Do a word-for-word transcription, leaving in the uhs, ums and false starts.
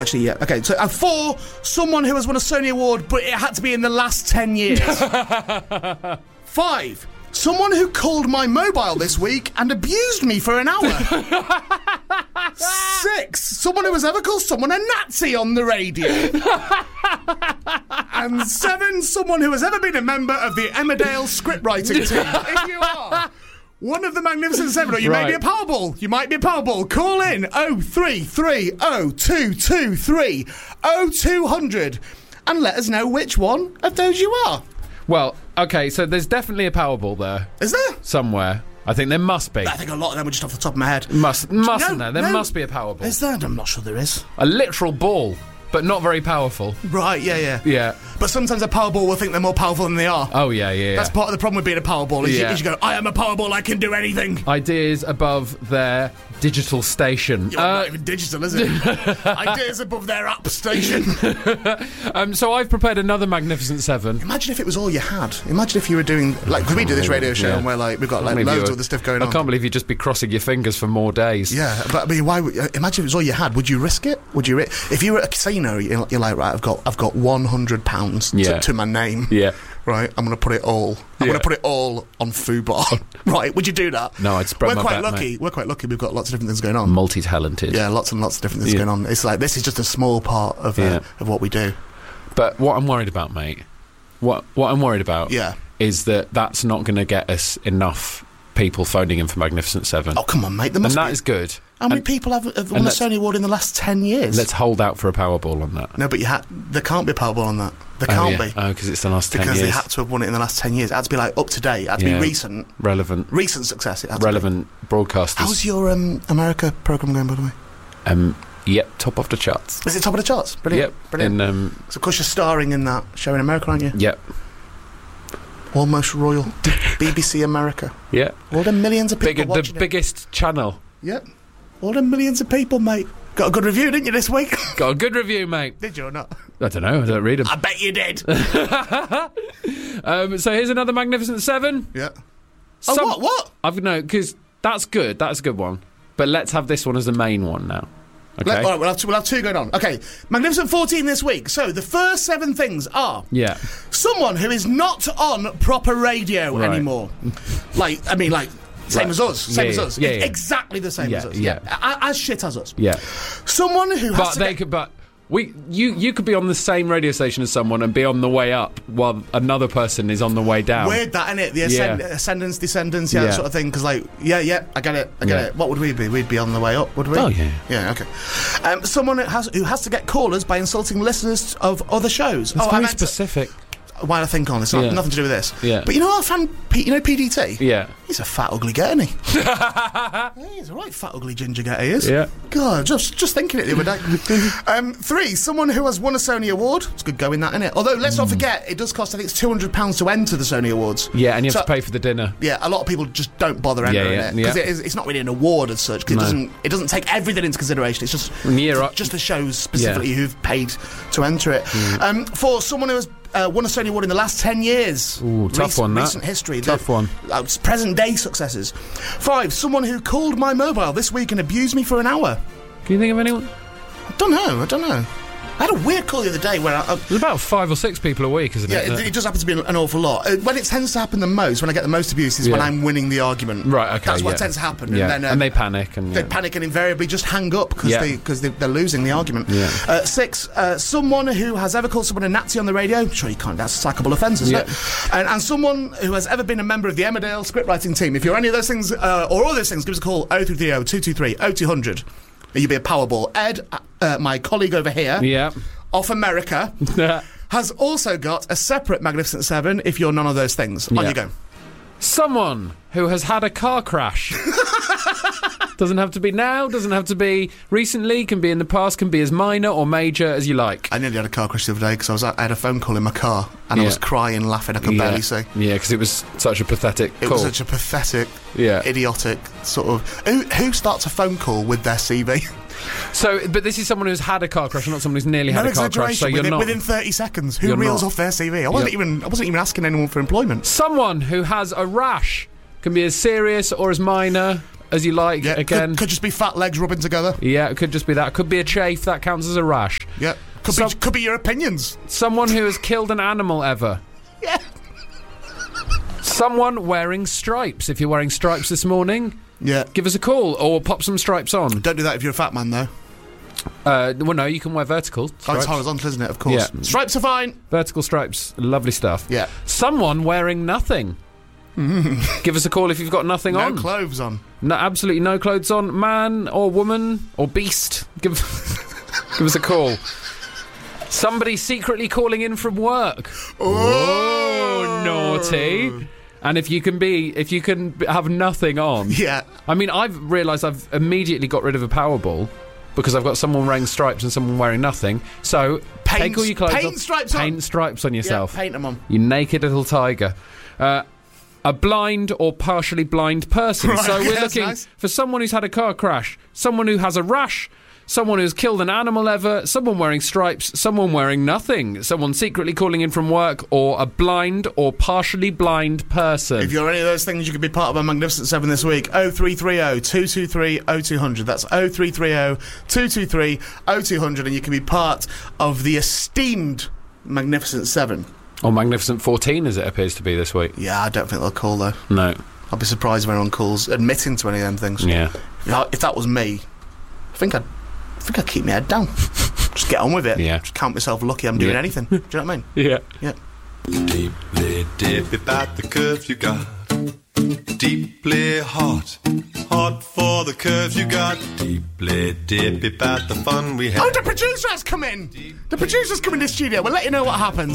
Actually, yeah. Okay, so uh, four, someone who has won a Sony Award, but it had to be in the last ten years. Five, someone who called my mobile this week and abused me for an hour. Six, someone who has ever called someone a Nazi on the radio. And seven, someone who has ever been a member of the Emmerdale scriptwriting team. If you are one of the Magnificent Seven, or you Right. may be a Powerball. You might be a Powerball. Call in oh three three oh two two three oh two hundred and let us know which one of those you are. Well, okay, so there's definitely a Powerball there Is there? somewhere. I think there must be. I think a lot of them were just off the top of my head. Must, mustn't No, there? There no. must be a Powerball. Is there? I'm not sure there is. A literal ball, but not very powerful. Right, yeah, yeah. Yeah. But sometimes a Powerball will think they're more powerful than they are. Oh, yeah, yeah, yeah. That's part of the problem with being a Powerball, is, Yeah. you, is you go, I am a Powerball, I can do anything. Ideas above their digital station. You're Uh, not even digital, is it? Ideas above their app station. um, so I've prepared another Magnificent Seven. Imagine if it was all you had. Imagine if you were doing, like, because we do this radio show Yeah. and we're like, we've got like Maybe loads you- of other stuff going I on. can't believe you'd just be crossing your fingers for more days. Yeah, but I mean, why? Would, uh, imagine if it was all you had. Would you risk it? Would you? Ri- if you were at a casino, you're, you're like, right, I've got, I've got one hundred pounds Yeah. to, to my name. Yeah. Right, I'm going to put it all. I'm Yeah. going to put it all on Fubar. Right, would you do that? No, I'd spread We're my quite bet, lucky. mate. We're quite lucky. We've got lots of different things going on. Multi-talented. Yeah, lots and lots of different things Yeah. going on. It's like this is just a small part of uh, Yeah. of what we do. But what I'm worried about, mate, what what I'm worried about Yeah. is that that's not going to get us enough people phoning in for Magnificent Seven. Oh come on, mate. There and must that be. is good. How many and people have, have won a let's- Sony Award in the last ten years? Let's hold out for a Powerball on that. No, but you ha- there can't be a Powerball on that. There Oh, can't yeah. be. Oh, because it's the last ten Because they years. had to have won it in the last ten years. It had to be like up to date. It had to Yeah. be recent. Relevant. Recent success. It had Relevant To broadcasters. be. How's your um, America programme going, by the way? Um, yep, top of the charts. Is it top of the charts? Brilliant. Yep. Brilliant. And, um, So, of course, you're starring in that show in America, aren't you? yep. Almost Royal. B B C America. Yeah. All the millions of people Big, the watching it. biggest channel. Yep. All the millions of people, mate. Got a good review, didn't you, this week? Got a good review, mate. Did you or not? I don't know. I don't read them. I bet you did. Um, so here's another Magnificent Seven. Yeah. Oh, Some- what? What? I've no, because that's good. That's a good one. But let's have this one as the main one now. Okay. Let- all right, we'll have, two, we'll have two going on. Okay, Magnificent fourteen this week. So the first seven things are Yeah. someone who is not on proper radio Right. anymore. Like, I mean, like, same Right. as us. Same Yeah, as yeah, us. yeah, It's yeah. exactly the same Yeah, as us. yeah. A- As shit as us. Yeah. Someone who has But to they get- could. But we, you, you could be on the same radio station as someone and be on the way up while another person is on the way down. Weird that, innit? The ascend- Yeah. ascendants, descendants, yeah, Yeah. that sort of thing. Because, like, yeah, yeah, I get it, I get Yeah. it. What would we be? We'd be on the way up, would we? Oh, yeah. Yeah, okay. Um, someone who has, who has to get callers by insulting listeners of other shows. It's oh, I very meant to- specific. While I think on, it's not, Yeah. nothing to do with this. Yeah. But you know our fan, P, you know P D T? Yeah. He's a fat, ugly get, isn't he? Yeah, he's a right fat, ugly ginger get, he is. Yeah. God, just just thinking it the other day. um, three, someone who has won a Sony Award. It's good going, that, isn't it? Although, let's not forget, it does cost, I think it's two hundred pounds to enter the Sony Awards. Yeah, and you have So- to pay for the dinner. Yeah, a lot of people just don't bother Yeah, entering yeah, it because yeah. it is, it's not really an award as such. Cause No. it doesn't it doesn't take everything into consideration. It's just Yeah, right. just the shows specifically who've paid to enter it. Um, for someone who has uh, won a Sony Award in the last ten years, Ooh, tough recent, one, that. recent history, Tough the, one. uh, present day successes. Five, someone who called my mobile this week and abused me for an hour. Can you think of anyone? I don't know. I don't know. I had a weird call the other day where I, I, There's about five or six people a week, isn't yeah, it? it, it does happen to be an awful lot. Uh, when it tends to happen the most, when I get the most abuse, is when Yeah. I'm winning the argument. Right, okay, That's what yeah. tends to happen. Yeah, And then um, and they panic and they yeah. panic and invariably just hang up because Yeah. they because they, they're losing the argument. Yeah. Uh, six, uh, someone who has ever called someone a Nazi on the radio. Sure, you can't. That's a sackable offence, isn't Yeah. it? And, and someone who has ever been a member of the Emmerdale scriptwriting team. If you're any of those things uh, or all those things, give us a call oh three three oh, two two three, oh two hundred. You'll be a Powerball. Ed, uh, my colleague over here, Yeah. off America, has also got a separate Magnificent Seven. If you're none of those things, on Yeah. you go. Someone who has had a car crash. Doesn't have to be now, doesn't have to be recently, can be in the past, can be as minor or major as you like. I nearly had a car crash the other day because I was I had a phone call in my car and I Yeah. was crying, laughing. I could yeah. barely see. Yeah, because it was such a pathetic It call. was such a pathetic, Yeah. idiotic sort of. Who, who starts a phone call with their C V? So, but this is someone who's had a car crash, not someone who's nearly had No a car crash. So exaggeration. you're Within, not within thirty seconds, who You're reels not. off their C V? I wasn't Yep. even. I wasn't even asking anyone for employment. someone who has a rash. Can be as serious or as minor as you like. Yeah, Again, could, could just be fat legs rubbing together. yeah, it could just be that. Could be a chafe. That counts as a rash. Yeah, could Some- be could be your opinions. Someone who has killed an animal ever. Yeah. Someone wearing stripes. If you're wearing stripes this morning, Yeah. give us a call or pop some stripes on. Don't do that if you're a fat man, though. Uh, well, no, you can wear vertical Oh, stripes. it's horizontal, isn't it? Of course. Yeah. Stripes are fine. Vertical stripes, lovely stuff. Yeah. Someone wearing nothing. Give us a call if you've got nothing No on. clothes on. No, absolutely no clothes on. Man or woman or beast. Give, give us a call. Somebody secretly calling in from work. Oh, naughty. And if you can be, if you can b- have nothing on. Yeah. I mean, I've realised I've immediately got rid of a Powerball because I've got someone wearing stripes and someone wearing nothing. So Paint- take all your clothes paint off. stripes on. Paint stripes on yourself. Yeah, paint them on. You naked little tiger. Uh, a blind or partially blind person. Right, so okay, we're that's looking nice. for someone who's had a car crash, someone who has a rash, someone who's killed an animal ever, someone wearing stripes, someone wearing nothing, someone secretly calling in from work, or a blind or partially blind person. If you're any of those things, you could be part of a Magnificent Seven this week. oh three three oh, two two three, oh two hundred. That's oh three three oh, two two three, oh two hundred, and you can be part of the esteemed Magnificent Seven. Or Magnificent fourteen, as it appears to be this week. Yeah, I don't think they'll call, though. No. I'll be surprised if anyone calls admitting to any of them things. Yeah. If, I, if that was me, I think I'd, I think I'd keep my head down. Just get on with it. Yeah. Just count myself lucky I'm doing Yeah. anything. Do you know what I mean? Yeah. Yeah. Deeply dip about the curves you got. Deeply hot, hot for the curves you got. Deeply dip about the fun we had. Oh, the producer has come in! The producer's come in the studio. We'll let you know what happens.